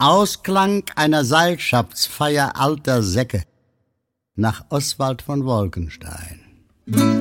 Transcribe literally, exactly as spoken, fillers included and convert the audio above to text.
Ausklang einer Seilschaftsfeier alter Säcke nach Oswald von Wolkenstein.